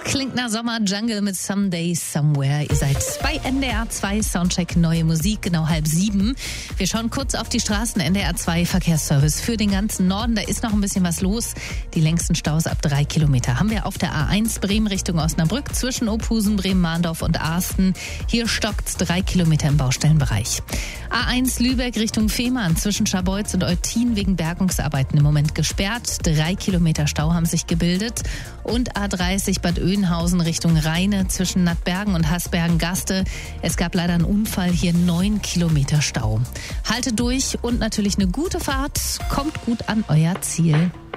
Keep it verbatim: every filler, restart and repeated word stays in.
Klingt nach Sommer, Jungle mit Someday Somewhere. Ihr seid bei N D R zwei, Soundcheck Neue Musik, genau halb sieben. Wir schauen kurz auf die Straßen. N D R zwei Verkehrsservice für den ganzen Norden. Da ist noch ein bisschen was los. Die längsten Staus ab drei Kilometer haben wir auf der A eins Bremen Richtung Osnabrück zwischen Ophusen, Bremen-Mahndorf und Arsten. Hier stockt's drei Kilometer im Baustellenbereich. A eins Lübeck Richtung Fehmarn zwischen Scharbeutz und Eutin wegen Bergungsarbeiten im Moment gesperrt. Drei Kilometer Stau haben sich gebildet. Und A dreißig Bad Oeynhausen Richtung Rheine zwischen Nattbergen und Hasbergen-Gaste. Es gab leider einen Unfall, hier neun Kilometer Stau. Haltet durch und natürlich eine gute Fahrt. Kommt gut an euer Ziel.